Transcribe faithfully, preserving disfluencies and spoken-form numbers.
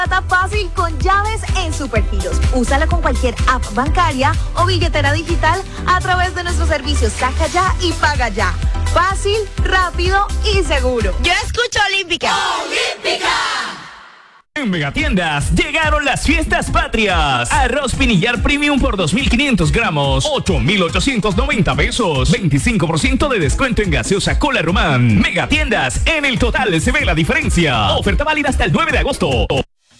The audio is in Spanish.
Plata fácil con llaves en Supergiros. Úsala con cualquier app bancaria o billetera digital a través de nuestros servicios Saca Ya y Paga Ya. Fácil, rápido y seguro. Yo escucho Olímpica. ¡Olímpica! En Megatiendas llegaron las fiestas patrias. Arroz pinillar premium por dos mil quinientos gramos, ocho mil ochocientos noventa pesos. veinticinco por ciento de descuento en gaseosa Cola Román. Megatiendas, en el total se ve la diferencia. Oferta válida hasta el nueve de agosto.